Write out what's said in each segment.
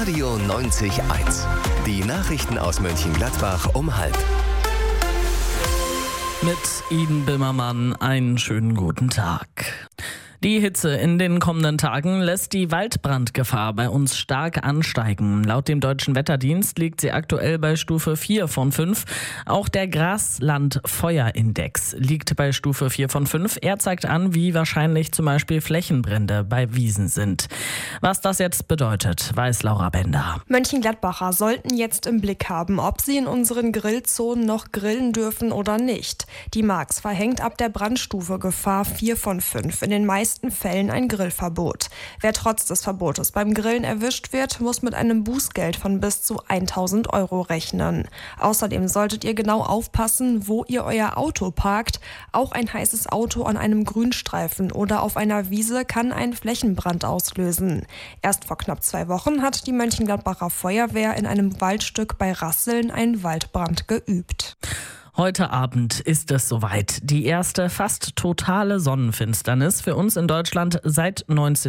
Radio 90.1. Die Nachrichten aus Mönchengladbach um 12:30. Mit Iden Bimmermann einen schönen guten Tag. Die Hitze in den kommenden Tagen lässt die Waldbrandgefahr bei uns stark ansteigen. Laut dem Deutschen Wetterdienst liegt sie aktuell bei Stufe 4 von 5. Auch der Graslandfeuerindex liegt bei Stufe 4 von 5. Er zeigt an, wie wahrscheinlich zum Beispiel Flächenbrände bei Wiesen sind. Was das jetzt bedeutet, weiß Laura Bender. Mönchengladbacher sollten jetzt im Blick haben, ob sie in unseren Grillzonen noch grillen dürfen oder nicht. Die Marx verhängt ab der Brandstufe Gefahr 4 von 5 in den meisten Fällen ein Grillverbot. Wer trotz des Verbotes beim Grillen erwischt wird, muss mit einem Bußgeld von bis zu 1.000 € rechnen. Außerdem solltet ihr genau aufpassen, wo ihr euer Auto parkt. Auch ein heißes Auto an einem Grünstreifen oder auf einer Wiese kann einen Flächenbrand auslösen. Erst vor knapp 2 Wochen hat die Mönchengladbacher Feuerwehr in einem Waldstück bei Rasseln einen Waldbrand geübt. Heute Abend ist es soweit. Die erste fast totale Sonnenfinsternis für uns in Deutschland seit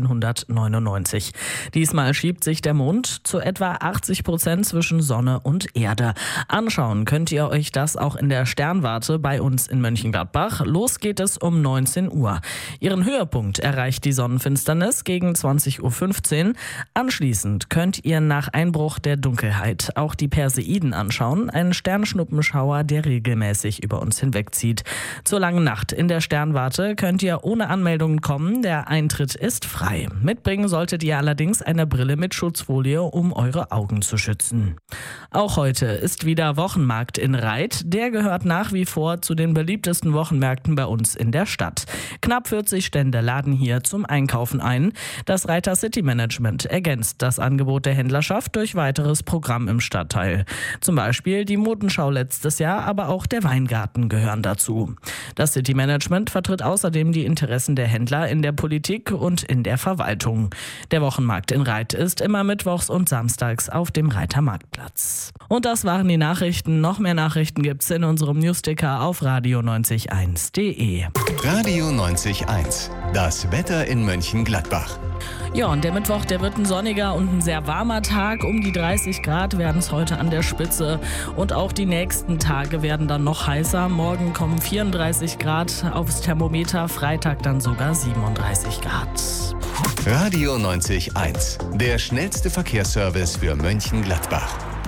1999. Diesmal schiebt sich der Mond zu etwa 80% zwischen Sonne und Erde. Anschauen könnt ihr euch das auch in der Sternwarte bei uns in Mönchengladbach. Los geht es um 19 Uhr. Ihren Höhepunkt erreicht die Sonnenfinsternis gegen 20:15 Uhr. Anschließend könnt ihr nach Einbruch der Dunkelheit auch die Perseiden anschauen, einen Sternschnuppenschauer, der regelmäßig über uns hinwegzieht. Zur langen Nacht in der Sternwarte könnt ihr ohne Anmeldungen kommen. Der Eintritt ist frei. Mitbringen solltet ihr allerdings eine Brille mit Schutzfolie, um eure Augen zu schützen. Auch heute ist wieder Wochenmarkt in Reit. Der gehört nach wie vor zu den beliebtesten Wochenmärkten bei uns in der Stadt. Knapp 40 Stände laden hier zum Einkaufen ein. Das Reiter City Management ergänzt das Angebot der Händlerschaft durch weiteres Programm im Stadtteil. Zum Beispiel die Modenschau letztes Jahr, aber auch der Weingarten gehören dazu. Das City Management vertritt außerdem die Interessen der Händler in der Politik und in der Verwaltung. Der Wochenmarkt in Reit ist immer mittwochs und samstags auf dem Reiter Marktplatz. Und das waren die Nachrichten. Noch mehr Nachrichten gibt's in unserem Newsticker auf radio90.1.de. Radio 90.1. Das Wetter in Mönchengladbach. Ja, und der Mittwoch, der wird ein sonniger und ein sehr warmer Tag. Um die 30 Grad werden es heute an der Spitze. Und auch die nächsten Tage werden dann noch heißer. Morgen kommen 34 Grad aufs Thermometer, Freitag dann sogar 37 Grad. Radio 90.1. Der schnellste Verkehrsservice für Mönchengladbach.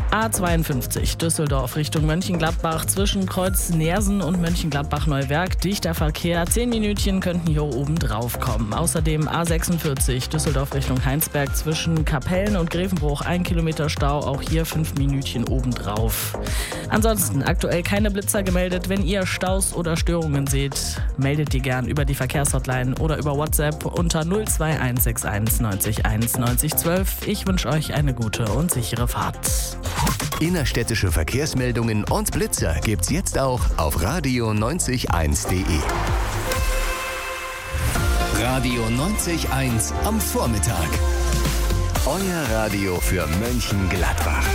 A52 Düsseldorf Richtung Mönchengladbach zwischen Kreuz Neersen und Mönchengladbach-Neuwerk. Dichter Verkehr, 10 Minütchen könnten hier oben drauf kommen. Außerdem A46 Düsseldorf Richtung Heinsberg zwischen Kapellen und Grevenbruch 1 Kilometer Stau. Auch hier 5 Minütchen oben drauf. Ansonsten aktuell keine Blitzer gemeldet. Wenn ihr Staus oder Störungen seht, meldet die gern über die Verkehrshotline oder über WhatsApp unter 02161 90 1 90 12. Ich wünsche euch eine gute und sichere Fahrt. Innerstädtische Verkehrsmeldungen und Blitzer gibt's jetzt auch auf radio90.1.de. Radio 90.1 am Vormittag. Euer Radio für Mönchengladbach.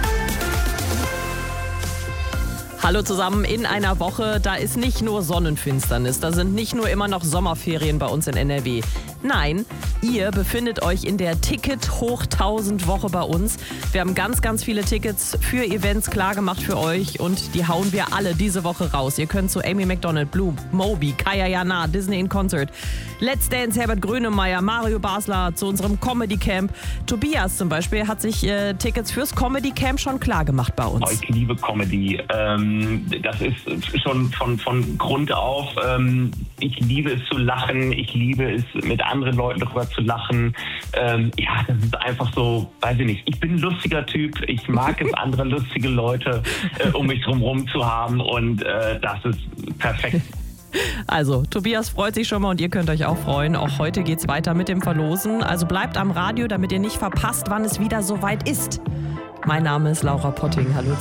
Hallo zusammen, in einer Woche, da ist nicht nur Sonnenfinsternis, da sind nicht nur immer noch Sommerferien bei uns in NRW. Nein, ihr befindet euch in der Ticket-Hoch-1000-Woche bei uns. Wir haben ganz, ganz viele Tickets für Events klargemacht für euch und die hauen wir alle diese Woche raus. Ihr könnt zu Amy Macdonald, Blue, Moby, Kaya Jana, Disney in Concert, Let's Dance, Herbert Grönemeyer, Mario Basler, zu unserem Comedy Camp. Tobias zum Beispiel hat sich Tickets fürs Comedy Camp schon klargemacht bei uns. Ich liebe Comedy. Das ist schon von Grund auf. Ich liebe es zu lachen. Ich liebe es, mit anderen Leuten darüber zu lachen. Ja, das ist einfach so, weiß ich nicht. Ich bin ein lustiger Typ. Ich mag es, andere lustige Leute um mich drumherum zu haben. Und das ist perfekt. Also, Tobias freut sich schon mal und ihr könnt euch auch freuen. Auch heute geht's weiter mit dem Verlosen. Also bleibt am Radio, damit ihr nicht verpasst, wann es wieder soweit ist. Mein Name ist Laura Potting. Hallo